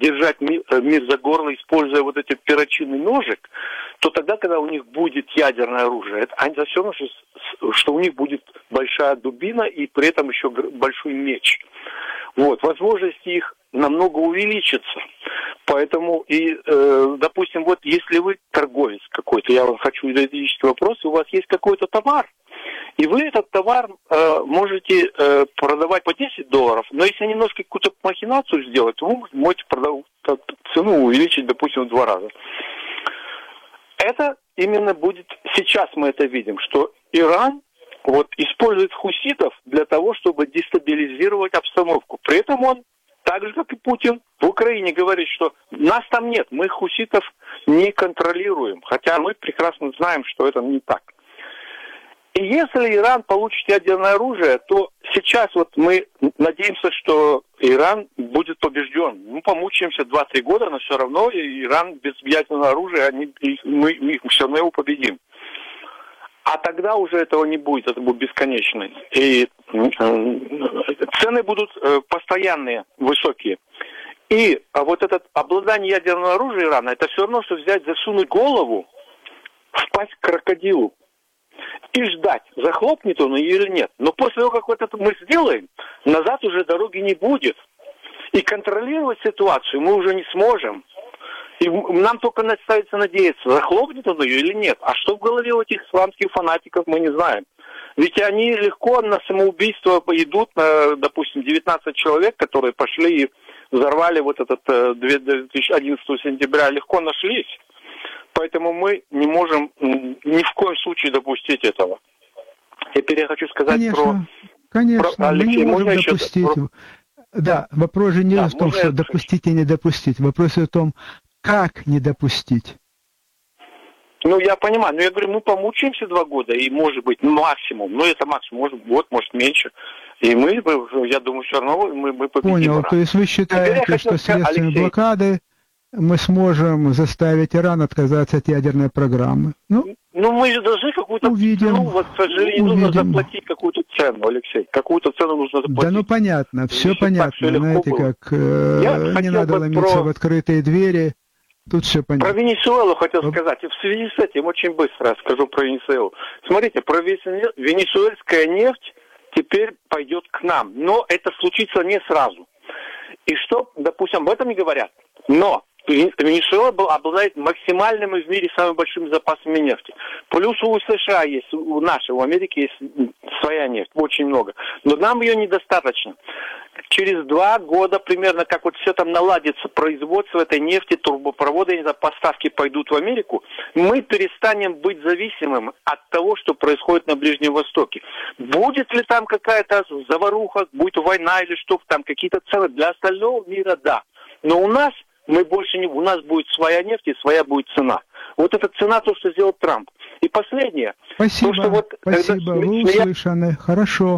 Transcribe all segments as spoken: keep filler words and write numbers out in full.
держать мир, мир за горло, используя вот эти перочинный ножик, то тогда, когда у них будет ядерное оружие, это, это все равно, что, что у них будет большая дубина и при этом еще большой меч. Вот, возможности их намного увеличатся. Поэтому, и, э, допустим, вот если вы торговец какой-то, я вам хочу юридический вопрос, у вас есть какой-то товар, и вы этот товар э, можете э, продавать по десять долларов, но если немножко какую-то махинацию сделать, то вы можете продавать, цену увеличить, допустим, в два раза. Это именно будет, сейчас мы это видим, что Иран вот использует хуситов для того, чтобы дестабилизировать обстановку. При этом он, так же как и Путин, в Украине говорит, что нас там нет, мы хуситов не контролируем, хотя мы прекрасно знаем, что это не так. И если Иран получит ядерное оружие, то сейчас вот мы надеемся, что Иран будет побежден. Мы помучаемся два-три года, но все равно Иран без ядерного оружия, они, мы, мы все равно его победим. А тогда уже этого не будет, это будет бесконечно. И цены будут постоянные, высокие. И вот это обладание ядерным оружием Ирана, это все равно, что взять, засунуть голову в пасть к крокодилу и ждать, захлопнет он ее или нет. Но после того, как вот это мы сделаем, назад уже дороги не будет. И контролировать ситуацию мы уже не сможем. И нам только остается надеяться, захлопнет он ее или нет. А что в голове у этих исламских фанатиков, мы не знаем. Ведь они легко на самоубийство идут, на, допустим, девятнадцать человек, которые пошли и взорвали вот этот две тысячи одиннадцатого сентября, легко нашлись. Поэтому мы не можем ни в коем случае допустить этого. Теперь я хочу сказать конечно, про... Конечно, про, Алексей, мы не можем допустить. Еще... Про... Да, вопрос же не да, в том, что я... допустить и не допустить. Вопрос в том, как не допустить. Ну, я понимаю, но я говорю, мы помучаемся два года, и может быть максимум, ну это максимум, может год, может меньше. И мы, я думаю, все равно мы, мы победим. Понял, Иран. То есть вы считаете, что следствием блокады мы сможем заставить Иран отказаться от ядерной программы? Ну, ну мы же должны какую-то увидим, цену, вот, к сожалению, увидим. нужно заплатить какую-то цену, Алексей. Какую-то цену нужно заплатить. Да ну понятно, все Если понятно. все Знаете, было. как э, не надо ломиться про... в открытые двери. Тут все понятно. Про Венесуэлу хотел сказать. И в связи с этим очень быстро скажу про Венесуэлу. Смотрите, про венесуэльская нефть теперь пойдет к нам. Но это случится не сразу. И что, допустим, об этом не говорят. Но Венесуэла обладает максимальными в мире самыми большими запасами нефти. Плюс у США есть, у нашей, у Америки есть своя нефть, очень много. Но нам ее недостаточно. Через два года примерно, как вот все там наладится, производство этой нефти, трубопроводы, поставки пойдут в Америку, мы перестанем быть зависимым от того, что происходит на Ближнем Востоке. Будет ли там какая-то заваруха, будет война или что там, какие-то цены для остального мира, да. Но у нас мы больше не, у нас будет своя нефть и своя будет цена. Вот эта цена, то, что сделал Трамп. И последнее. Спасибо, то, что вот, спасибо, когда, вы услышаны. Хорошо.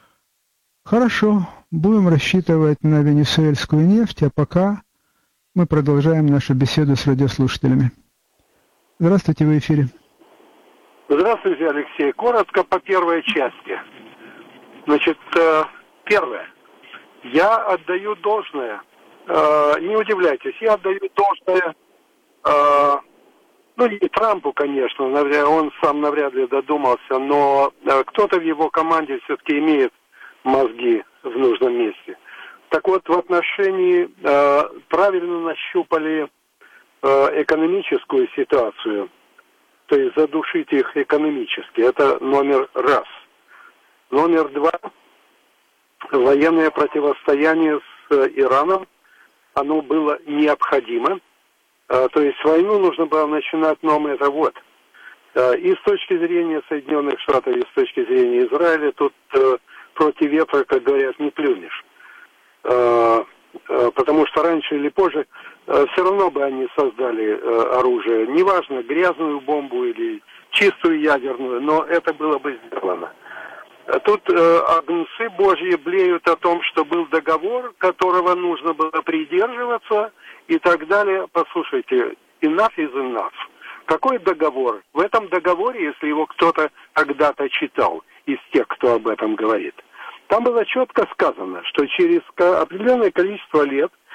Хорошо. Будем рассчитывать на венесуэльскую нефть, а пока мы продолжаем нашу беседу с радиослушателями. Здравствуйте, в эфире. Здравствуйте, Алексей. Коротко по первой части. Значит, первое. Я отдаю должное. Не удивляйтесь, я отдаю должное, ну не Трампу, конечно, он сам навряд ли додумался, но кто-то в его команде все-таки имеет мозги в нужном месте. Так вот, в отношении правильно нащупали экономическую ситуацию, то есть задушить их экономически, это номер раз. Номер два, военное противостояние с Ираном, оно было необходимо. А, то есть войну нужно было начинать, но это вот. А, и с точки зрения Соединенных Штатов, и с точки зрения Израиля, тут а, против ветра, как говорят, не плюнешь. А, а, потому что раньше или позже а, все равно бы они создали а, оружие. Неважно, грязную бомбу или чистую ядерную, но это было бы сделано. Тут э, агнцы Божьи блеют о том, что был договор, которого нужно было придерживаться и так далее. Послушайте, enough is enough. Какой договор? В этом договоре, если его кто-то когда-то читал из тех, кто об этом говорит, там было четко сказано, что через определенное количество лет